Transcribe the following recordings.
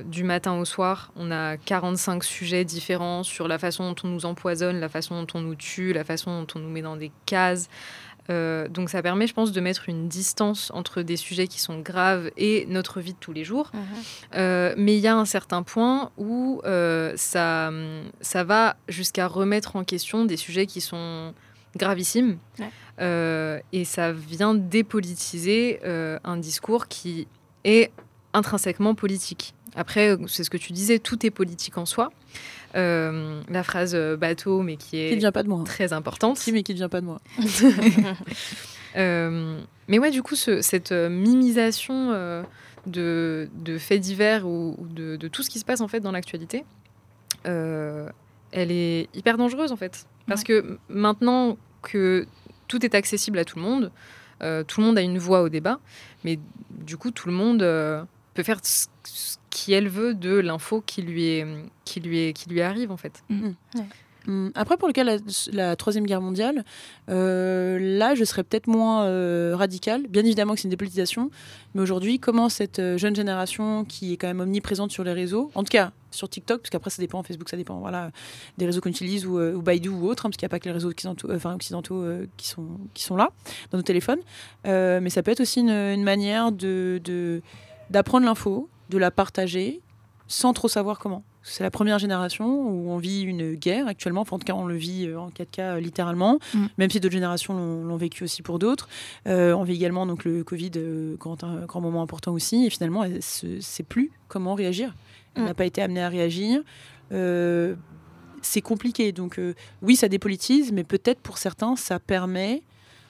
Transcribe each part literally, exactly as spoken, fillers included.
du matin au soir, on a quarante-cinq sujets différents sur la façon dont on nous empoisonne, la façon dont on nous tue, la façon dont on nous met dans des cases. Euh, donc ça permet, je pense, de mettre une distance entre des sujets qui sont graves et notre vie de tous les jours. Mmh. Euh, mais il y a un certain point où euh, ça, ça va jusqu'à remettre en question des sujets qui sont gravissimes. Ouais. Euh, et ça vient dépolitiser euh, un discours qui est intrinsèquement politique. Après, c'est ce que tu disais, tout est politique en soi. Euh, la phrase euh, bateau, mais qui est qui ne vient pas de moi. Très importante. Si, mais qui ne vient pas de moi. euh, mais ouais, du coup, ce, cette euh, mimisation euh, de, de faits divers ou, ou de, de tout ce qui se passe en fait dans l'actualité, euh, elle est hyper dangereuse en fait. Parce ouais. que maintenant que tout est accessible à tout le monde, euh, tout le monde a une voix au débat, mais du coup, tout le monde euh, peut faire ce qu'elle veut de l'info qui lui, est, qui, lui est, qui lui arrive, en fait. Mmh. Ouais. Après, pour le cas de la, la Troisième Guerre mondiale, euh, là, je serais peut-être moins euh, radicale. Bien évidemment que c'est une dépolitisation, mais aujourd'hui, comment cette jeune génération qui est quand même omniprésente sur les réseaux, en tout cas sur TikTok, parce qu'après ça dépend, Facebook ça dépend, voilà, des réseaux qu'on utilise ou, ou Baidu ou autres, hein, parce qu'il n'y a pas que les réseaux occidentaux, enfin, occidentaux euh, qui, sont, qui sont là, dans nos téléphones. Euh, mais ça peut être aussi une, une manière de, de, d'apprendre l'info, de la partager, sans trop savoir comment. C'est la première génération où on vit une guerre actuellement. Enfin, en tout cas, on le vit en quatre K euh, littéralement, mmh. même si d'autres générations l'ont, l'ont vécu aussi pour d'autres. Euh, on vit également donc, le Covid, euh, grand, un grand moment important aussi. Et finalement, elle ne sait plus comment réagir. Elle n'a mmh. pas été amenée à réagir. Euh, c'est compliqué. Donc, euh, oui, ça dépolitise, mais peut-être pour certains, ça permet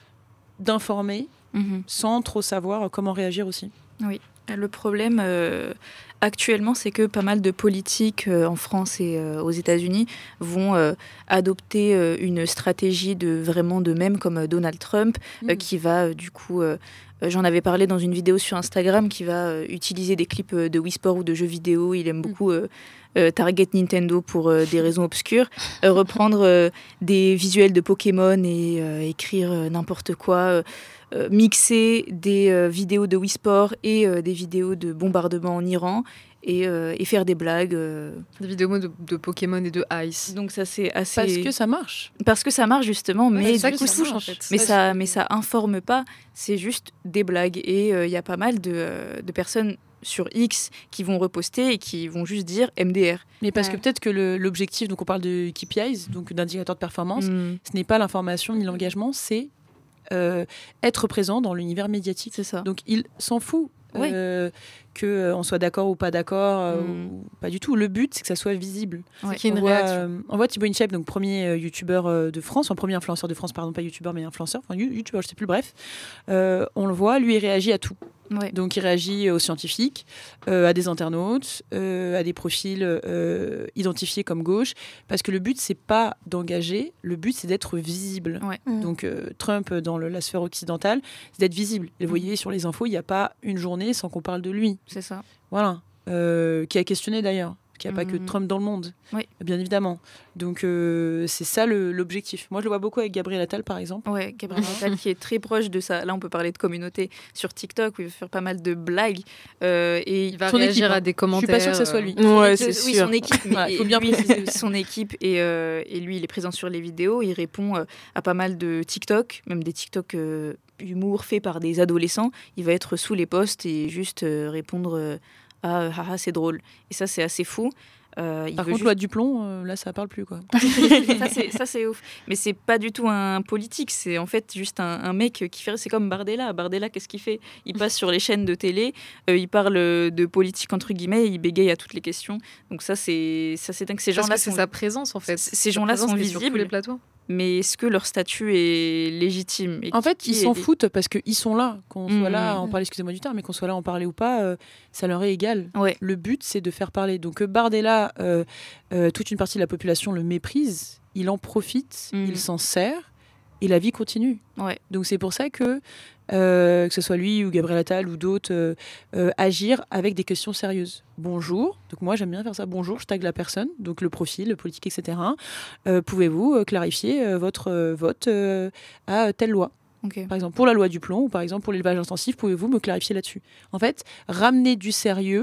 d'informer mmh. sans trop savoir comment réagir aussi. Oui. Le problème euh, actuellement, c'est que pas mal de politiques euh, en France et euh, aux États-Unis vont euh, adopter euh, une stratégie de vraiment de même comme Donald Trump, mmh. euh, qui va euh, du coup, euh, j'en avais parlé dans une vidéo sur Instagram, qui va euh, utiliser des clips de Wii Sport ou de jeux vidéo. Il aime beaucoup euh, euh, target Nintendo pour euh, des raisons obscures, euh, reprendre euh, des visuels de Pokémon et euh, écrire euh, n'importe quoi. Euh, Euh, mixer des euh, vidéos de Wii Sport et euh, des vidéos de bombardement en Iran et, euh, et faire des blagues. Euh... Des vidéos de, de Pokémon et de Ice. Donc ça c'est assez... Parce que ça marche. Parce que ça marche justement, ouais, mais c'est ça du coup, qui touche en fait. Mais ça, mais ça informe pas, c'est juste des blagues. Et il euh, y a pas mal de, euh, de personnes sur X qui vont reposter et qui vont juste dire M D R. Mais parce ouais. que peut-être que le, l'objectif, donc on parle de K P Is, donc d'indicateurs de performance, mm. ce n'est pas l'information ni l'engagement, c'est Euh, être présent dans l'univers médiatique. C'est ça. Donc il s'en fout ouais. euh, qu'on euh, soit d'accord ou pas d'accord, euh, mm. ou pas du tout. Le but, c'est que ça soit visible. Ouais. C'est qu'il y ait une on, voit, euh, on voit Thibaut Inchep, donc premier euh, youtubeur euh, de France, enfin premier influenceur de France, pardon, pas youtubeur mais influenceur, enfin youtubeur, je sais plus, bref. Euh, on le voit, lui il réagit à tout. Ouais. Donc il réagit aux scientifiques, euh, à des internautes, euh, à des profils euh, identifiés comme gauche, parce que le but c'est pas d'engager, le but c'est d'être visible. Ouais. Mmh. Donc euh, Trump dans le, la sphère occidentale, c'est d'être visible. Et vous voyez sur les infos, il n'y a pas une journée sans qu'on parle de lui. C'est ça. Voilà. Euh, qui a questionné d'ailleurs. Qu'il n'y a mmh. pas que Trump dans le monde, oui. bien évidemment. Donc, euh, c'est ça le, l'objectif. Moi, je le vois beaucoup avec Gabriel Attal, par exemple. Oui, Gabriel Attal qui est très proche de ça. Là, on peut parler de communauté sur TikTok, où il va faire pas mal de blagues. Euh, et il va réagir équipe, à des commentaires. Je ne suis pas sûre que ce soit lui. Euh... Ouais, c'est oui, sûr. son équipe. Mais ouais, faut bien lui, son équipe, et, euh, et lui, il est présent sur les vidéos. Il répond euh, à pas mal de TikTok, même des TikTok euh, humour faits par des adolescents. Il va être sous les posts et juste euh, répondre euh, à « ah, c'est drôle ». Et ça, c'est assez fou. Euh, Par contre, juste... loi du plomb, euh, là, ça parle plus, quoi. ça, c'est, ça, c'est ouf. Mais c'est pas du tout un politique, c'est en fait juste un, un mec qui fait... C'est comme Bardella. Bardella, qu'est-ce qu'il fait ? Il passe sur les chaînes de télé, euh, il parle de politique, entre guillemets, il bégaye à toutes les questions. Donc ça, c'est, ça, c'est dingue. Ces gens-là, Parce c'est sont... sa présence, en fait. Ces gens-là sont visibles. Sur tous les plateaux. Mais est-ce que leur statut est légitime ? Et En fait, ils s'en est... foutent parce qu'ils sont là. Qu'on soit mmh. là, en parler, excusez-moi du terme, mais qu'on soit là, en parler ou pas, euh, ça leur est égal. Ouais. Le but, c'est de faire parler. Donc, Bardella, euh, euh, toute une partie de la population le méprise, il en profite, mmh. il s'en sert, et la vie continue. Ouais. Donc, c'est pour ça que, euh, que ce soit lui ou Gabriel Attal ou d'autres, euh, euh, agir avec des questions sérieuses. Bonjour, donc moi j'aime bien faire ça, bonjour, je tag la personne, donc le profil, le politique, et cetera. Euh, pouvez-vous euh, clarifier euh, votre euh, vote euh, à telle loi ? Okay. Par exemple, pour la loi du plomb ou par exemple pour l'élevage intensif, pouvez-vous me clarifier là-dessus ? En fait, ramener du sérieux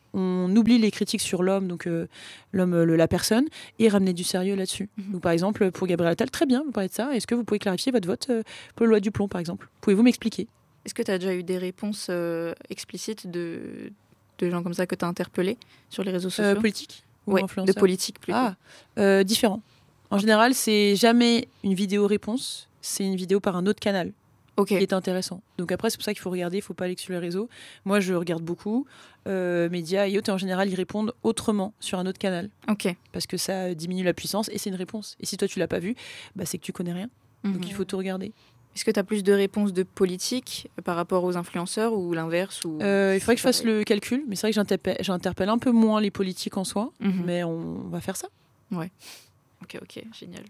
on oublie les critiques sur l'homme, donc euh, l'homme, le, la personne, et ramener du sérieux là-dessus. Mm-hmm. Donc, par exemple, pour Gabriel Attal, très bien, vous parlez de ça. Est-ce que vous pouvez clarifier votre vote euh, pour la loi du plomb, par exemple ? Pouvez-vous m'expliquer ? Est-ce que tu as déjà eu des réponses euh, explicites de, de gens comme ça que tu as interpellés sur les réseaux sociaux ? euh, Politiques ou ouais, influenceurs ? De politique plutôt. Ah, euh, différent. En général, c'est jamais une vidéo réponse, c'est une vidéo par un autre canal okay. qui est intéressant. Donc après, c'est pour ça qu'il faut regarder, il ne faut pas aller sur les réseaux. Moi, je regarde beaucoup, euh, médias et autres, et en général, ils répondent autrement sur un autre canal. Okay. Parce que ça diminue la puissance et c'est une réponse. Et si toi, tu ne l'as pas vu, bah, c'est que tu ne connais rien. Mm-hmm. Donc il faut tout regarder. Est-ce que tu as plus de réponses de politique par rapport aux influenceurs ou l'inverse ou... euh, Il faudrait que je fasse le calcul, mais c'est vrai que j'interpelle, j'interpelle un peu moins les politiques en soi, mm-hmm. mais on va faire ça. Ouais. Ok, ok, génial.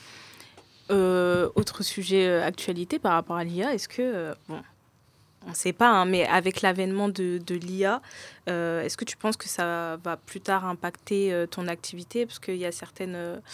Euh, autre sujet euh, actualité par rapport à l'I A, est-ce que, euh, bon, on ne sait pas, hein, mais avec l'avènement de, de l'I A, euh, est-ce que tu penses que ça va plus tard impacter euh, ton activité ? Parce qu'il y a certaines...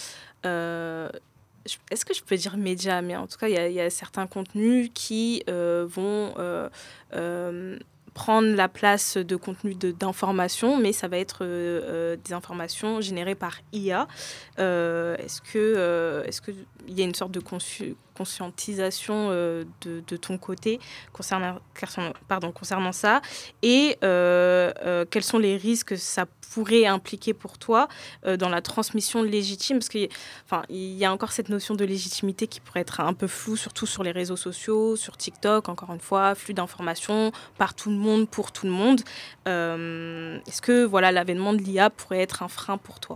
Euh, est-ce que je peux dire médias ? Mais en tout cas, il y a, il y a certains contenus qui euh, vont... Euh, euh, prendre la place de contenu de, d'information, mais ça va être euh, euh, des informations générées par I A. Euh, est-ce que, euh, est-ce que il y a une sorte de consci- conscientisation euh, de, de ton côté concernant, pardon, concernant ça ? Et euh, euh, quels sont les risques que ça pourrait impliquer pour toi euh, dans la transmission légitime ? Parce qu'il enfin, y a encore cette notion de légitimité qui pourrait être un peu floue, surtout sur les réseaux sociaux, sur TikTok, encore une fois, flux d'informations par tout le monde, pour tout le monde. Euh, est-ce que voilà, l'avènement de l'I A pourrait être un frein pour toi ?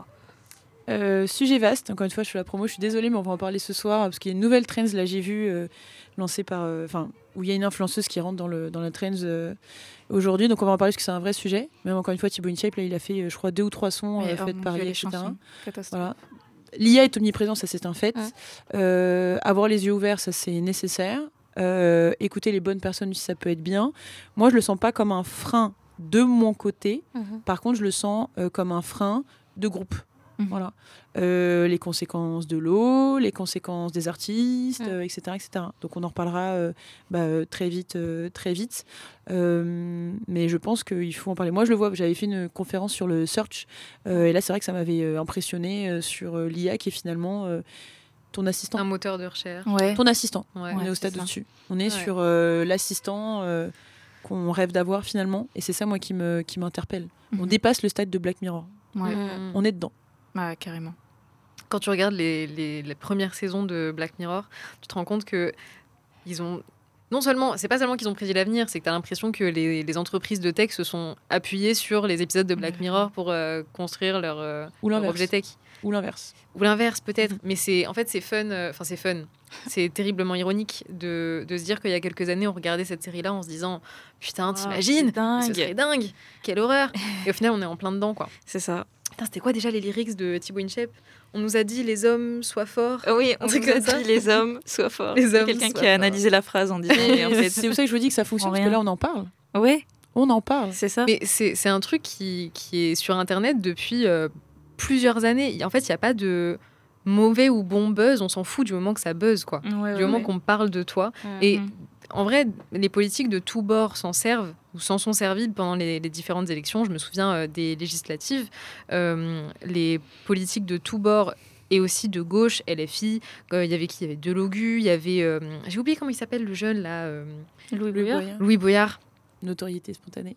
Euh, sujet vaste, encore une fois je fais la promo, je suis désolée mais on va en parler ce soir parce qu'il y a une nouvelle trends, là j'ai vu euh, lancée par, enfin euh, où il y a une influenceuse qui rentre dans, le, dans la trends euh, aujourd'hui, donc on va en parler parce que c'est un vrai sujet. Même encore une fois Thibaut InShape, là il a fait je crois deux ou trois sons euh, faits par I A, et cetera. Voilà. L'I A est omniprésente, ça c'est un fait. Hein. Euh, avoir les yeux ouverts, ça c'est nécessaire. Euh, écouter les bonnes personnes, ça peut être bien. Moi je le sens pas comme un frein de mon côté, mmh. Par contre je le sens euh, comme un frein de groupe. Mmh. Voilà. Euh, les conséquences de l'eau, les conséquences des artistes, mmh. euh, et cetera, et cetera. Donc on en reparlera euh, bah, très vite, euh, très vite. Euh, mais je pense qu'il faut en parler. Moi, je le vois. J'avais fait une conférence sur le search, euh, et là, c'est vrai que ça m'avait euh, impressionné euh, sur euh, l'I A qui est finalement euh, ton assistant. Un moteur de recherche. Ouais. Ton assistant. Ouais. On Ouais, est au stade c'est au-dessus. On est ouais. sur euh, l'assistant euh, qu'on rêve d'avoir finalement, et c'est ça moi qui me qui m'interpelle. Mmh. On dépasse le stade de Black Mirror. Ouais. Mmh. On est dedans. Ouais, carrément. Quand tu regardes les, les, les premières saisons de Black Mirror, tu te rends compte que ils ont non seulement, c'est pas seulement qu'ils ont prédit l'avenir, c'est que tu as l'impression que les, les entreprises de tech se sont appuyées sur les épisodes de Black Mirror pour euh, construire leur, euh, leur objet tech. Ou l'inverse. Ou l'inverse peut-être, mmh. mais c'est en fait c'est fun. Enfin euh, c'est fun. C'est terriblement ironique de, de se dire qu'il y a quelques années on regardait cette série-là en se disant putain t'imagines, oh, ce serait dingue, quelle horreur. Et au final on est en plein dedans quoi. C'est ça. Putain, c'était quoi déjà les lyrics de Thibaut InShape ? On nous a dit les hommes soient forts. Oui, on, on nous a dit les hommes soient forts. Les hommes quelqu'un soient qui a forts. analysé la phrase en disant. En fait, c'est pour ça que je vous dis que ça fonctionne parce que là on en parle. Oui. On en parle. C'est ça. Mais c'est, c'est un truc qui, qui est sur Internet depuis euh, plusieurs années. En fait, il n'y a pas de mauvais ou bon buzz. On s'en fout du moment que ça buzz, quoi. Ouais, du ouais, moment ouais. qu'on parle de toi. Mm-hmm. Et en vrai, les politiques de tous bords s'en servent ou s'en sont servis pendant les, les différentes élections. Je me souviens euh, des législatives. Euh, les politiques de tous bords et aussi de gauche, L F I, il euh, y avait qui ? Il y avait Delogu, il y avait... Euh, j'ai oublié comment il s'appelle le jeune, là. Euh, Louis Boyard. Louis Boyard. Notoriété spontanée.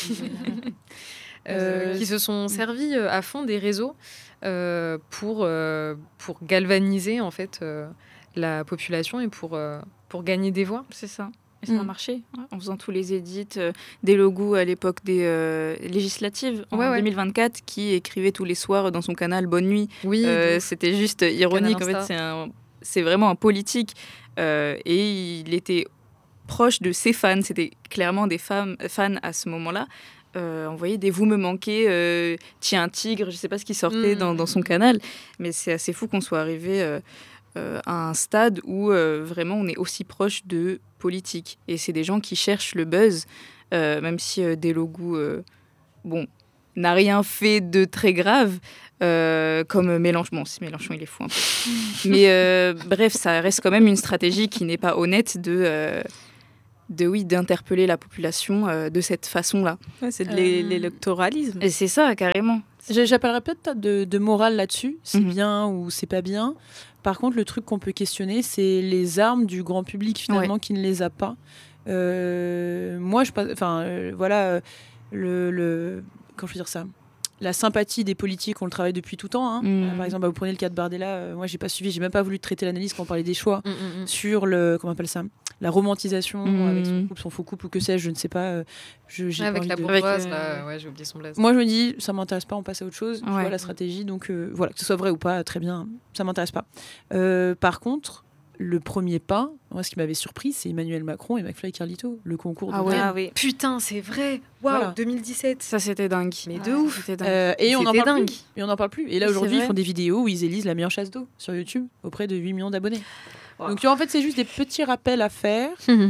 euh, qui se sont servis à fond des réseaux euh, pour, euh, pour galvaniser, en fait, euh, la population et pour, euh, pour gagner des voix. C'est ça. Et ça mmh. a marché, ouais, en faisant tous les édits euh, des logos à l'époque des euh, législatives en ouais, ouais. deux mille vingt-quatre, qui écrivait tous les soirs dans son canal Bonne Nuit. Oui, euh, c'était juste ironique. En fait, c'est, un, c'est vraiment un politique. Euh, et il était proche de ses fans. C'était clairement des femmes, fans à ce moment-là. Euh, envoyer des vous me manquez, euh, tiens un tigre, je sais pas ce qui sortait mmh. dans, dans son canal. Mais c'est assez fou qu'on soit arrivé euh, euh, à un stade où euh, vraiment on est aussi proche de politique. Et c'est des gens qui cherchent le buzz, euh, même si euh, Delogu euh, bon, n'a rien fait de très grave, euh, comme Mélenchon. Bon, si Mélenchon, il est fou un peu. Mais euh, bref, ça reste quand même une stratégie qui n'est pas honnête de, euh, de oui, d'interpeller la population euh, de cette façon-là. Ouais, c'est de Euh, l'é- l'électoralisme. Et c'est ça, carrément. J'ai- J'appellerais peut-être de, de morale là-dessus, c'est Mhm. bien ou c'est pas bien. Par contre, le truc qu'on peut questionner, c'est les armes du grand public finalement qui ne les a pas. Euh, moi, je, pas- enfin, euh, voilà, euh, le, le, comment je veux dire ça, la sympathie des politiques, on le travaille depuis tout temps. Hein. Mhm. Euh, par exemple, bah, vous prenez le cas de Bardella. euh, moi, j'ai pas suivi, j'ai même pas voulu traiter l'analyse quand on parlait des choix Mm, mm, mm. sur le, comment on appelle ça, la romantisation Mhm. avec son couple, son faux couple ou que sais-je, je ne sais pas. euh, je, j'ai pas Avec envie la de- bourgeoise, Avec, là, euh, ouais, j'ai oublié son blaze. Moi, je me dis, ça m'intéresse pas, on passe à autre chose. Je Ouais. vois la stratégie, donc euh, voilà, que ce soit vrai ou pas, très bien, ça m'intéresse pas. Euh, par contre, le premier pas, moi, ce qui m'avait surpris, c'est Emmanuel Macron et McFly et Carlito, le concours de Ah ouais. Rennes. Ah oui. Putain, c'est vrai. Waouh, Voilà. deux mille dix-sept. Ça, c'était dingue. Mais de Ouais, ouf. c'était dingue. Euh, et on en C'était parle dingue. plus. Et on n'en parle plus. Et là C'est aujourd'hui, ils vrai. font des vidéos où ils élisent la meilleure chasse d'eau sur YouTube auprès de huit millions d'abonnés. Wow. Donc tu vois, en fait, c'est juste des petits rappels à faire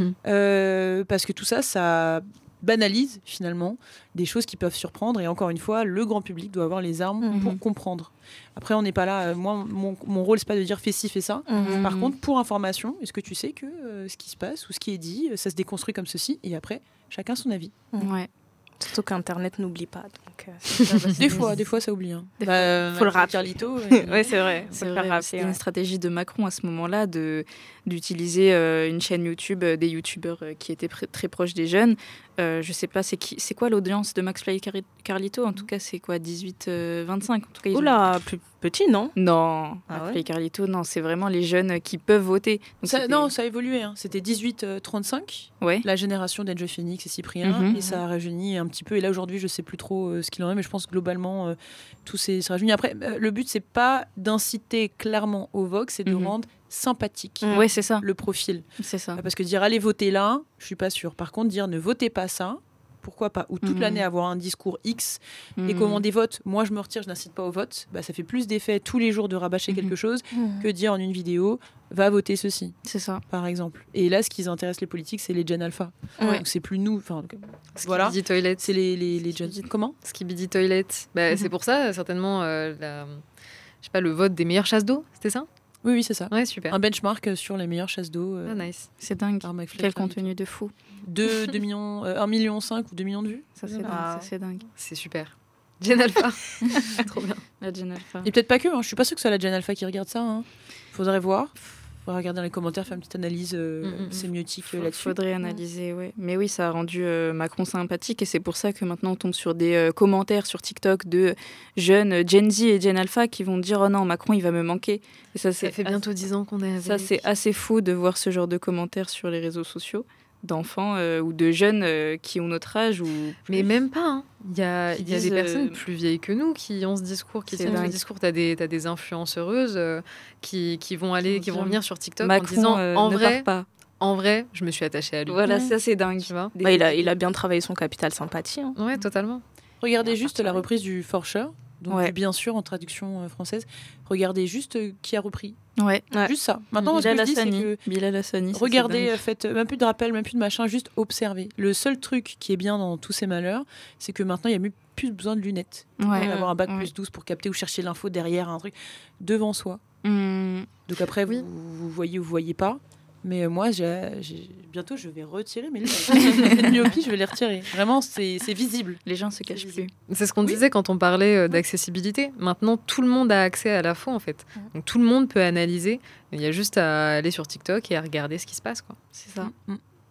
euh, parce que tout ça, ça banalise finalement des choses qui peuvent surprendre. Et encore une fois, le grand public doit avoir les armes Mhm. pour comprendre. Après, on n'est pas là. euh, Moi, mon, mon rôle, c'est pas de dire fais ci, fais ça. Mhm. Par contre, pour information, est-ce que tu sais que euh, ce qui se passe ou ce qui est dit, euh, ça se déconstruit comme ceci et après, chacun son avis. Ouais. Surtout qu'Internet n'oublie pas. Donc, euh, c'est ça, parce que- Des fois, des fois, ça oublie. Hein. Des Bah, euh, Faut le rappeler. Carlito, euh, ouais, c'est vrai. C'est Faut le vrai, faire rappeler, c'était ouais. une stratégie de Macron à ce moment-là de d'utiliser euh, une chaîne YouTube, euh, des youtubeurs euh, qui étaient pr- très proches des jeunes. Euh, je sais pas, c'est qui, c'est quoi l'audience de Max Fly et Cari- Carlito? En tout cas, c'est quoi, dix-huit vingt-cinq? En tout cas, ils ont- Oula, plus petit, non? Non, Ah Max ouais Fly et Carlito, non, c'est vraiment les jeunes qui peuvent voter. Donc, ça, c'était- non, ça a évolué. Hein. C'était dix-huit trente-cinq, Ouais. la génération d'Enjoy Phoenix et Cyprien, Mhm. et ça a rajeuni un petit peu. Et là, aujourd'hui, je sais plus trop euh, ce qu'il en est, mais je pense que globalement, euh, tout s'est s'est rajeuni. Après, euh, le but, c'est pas d'inciter clairement au vote, c'est de Mhm. rendre sympathique Mhm. Ouais, c'est ça. le profil. C'est ça. Parce que dire allez voter là, je suis pas sûre. Par contre, dire ne votez pas ça, pourquoi pas? Ou toute Mhm. l'année avoir un discours X et Mhm. comment des votes, moi je me retire, je n'incite pas au vote, bah, ça fait plus d'effet tous les jours de rabâcher Mhm. quelque chose que dire en une vidéo va voter ceci, C'est ça. par exemple. Et là, ce qui intéresse les politiques, c'est les Gen Alpha. Ouais. Donc c'est plus nous, enfin voilà, Skibidi Toilet. c'est les, les, les Gen. Comment? Skibidi Toilet. Bah, Mhm. C'est pour ça, certainement, euh, la... je sais pas, le vote des meilleures chasses d'eau, c'était ça? Oui, oui, c'est ça. Ouais, super. Un benchmark sur les meilleures chasses d'eau. euh, Ah, nice. C'est dingue. par McFly Quel et Carlito. contenu de fou. deux, deux millions, euh, un million cinq ou deux millions de vues. Ça, c'est Ah. dingue. Ah. Ça, c'est dingue. C'est super. Gen Alpha. Trop bien. La Gen Alpha. Et peut-être pas que, hein. Je suis pas sûre que ce soit la Gen Alpha qui regarde ça. Hein. Faudrait voir. Faudrait regarder dans les commentaires, faire une petite analyse euh, Mm, mm, mm. sémiotique euh, Il là-dessus. faudrait analyser, ouais. Mais oui, ça a rendu euh, Macron sympathique et c'est pour ça que maintenant on tombe sur des euh, commentaires sur TikTok de jeunes euh, Gen Z et Gen Alpha qui vont dire oh non, Macron il va me manquer. Et ça, Ça c'est fait bientôt dix ans qu'on est avec. ça c'est assez fou de voir ce genre de commentaires sur les réseaux sociaux d'enfants euh, ou de jeunes euh, qui ont notre âge ou Mais même pas. Hein. Il y a, Qui il y a des disent, personnes euh, plus vieilles que nous qui ont ce discours, qui C'est tiennent ce dingue. discours. Tu as des, t'as des influenceuses euh, qui, qui vont aller, vont qui vont dire, venir sur TikTok Macron en disant euh, en ne vrai, part pas. en vrai, je me suis attachée à lui. Voilà, Ouais. ça c'est dingue. Tu vois? Des- Bah, il, a, il a bien travaillé son capital sympathie. Hein. Ouais, totalement. Regardez Ah, juste parti, la ouais. reprise du For Sure. Donc, Ouais. bien sûr, en traduction euh, française. Regardez juste euh, qui a repris. Ouais. Ouais. Juste ça. Maintenant, ce que Bilal je dis, c'est Hassani. que Bilal Hassani, ça, c'est regardez, dingue. euh, faites euh, même plus de rappel, même plus de machin, juste observez. Le seul truc qui est bien dans tous ces malheurs, c'est que maintenant, il n'y a plus- plus besoin de lunettes. Ouais. Faut avoir un bac Ouais. plus douze pour capter ou chercher l'info derrière un truc devant soi. Hum, Donc après, Oui. vous, vous voyez ou vous voyez pas. Mais euh, moi, j'ai, j'ai- bientôt, je vais retirer mes lunettes. Cette myopie, je vais les retirer. Vraiment, c'est, c'est visible. les gens se cachent visible. plus. C'est ce qu'on Oui. disait quand on parlait euh, d'accessibilité. Maintenant, tout le monde a accès à l'info, en fait. Donc, tout le monde peut analyser. Il y a juste à aller sur TikTok et à regarder ce qui se passe, quoi. C'est ça. Mm.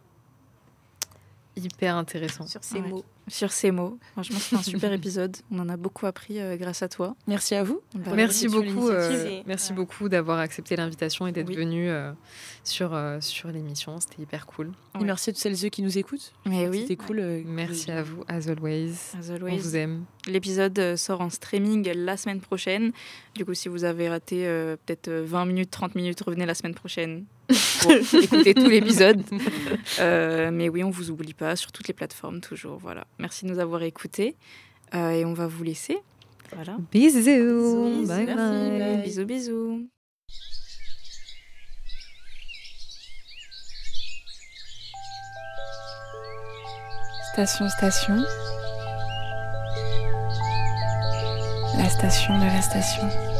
Hyper intéressant. Sur ces Ouais. mots. Sur ces mots, franchement, c'est un super épisode. On en a beaucoup appris euh, grâce à toi. Merci à vous. Bah, Merci sur beaucoup, l'initiative euh, et- merci ouais. beaucoup d'avoir accepté l'invitation et d'être Oui. venu euh, sur, euh, sur l'émission. C'était hyper cool. Et Ouais. merci à toutes celles et ceux qui nous écoutent. Mais oui, C'était cool. euh, Merci de- à vous, as always. as On always. vous aime. L'épisode euh, sort en streaming la semaine prochaine. Du coup, si vous avez raté euh, peut-être euh, vingt minutes, trente minutes, revenez la semaine prochaine pour écouter tout l'épisode. Euh, mais oui, on vous oublie pas sur toutes les plateformes, toujours. Voilà. Merci de nous avoir écoutés. Euh, et on va vous laisser. Voilà. Bisous. Bisous. Bye Merci, bye. bye. Bisous, bisous. Station, station. La station de la station.